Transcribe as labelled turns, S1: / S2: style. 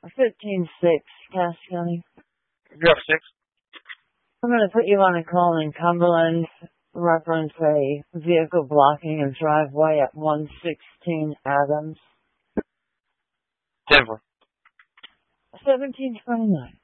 S1: 15-6, Cass County.
S2: You have 6?
S1: I'm going to put you on a call in Cumberland, reference a vehicle blocking a driveway at 116 Adams.
S2: Denver.
S1: 1729.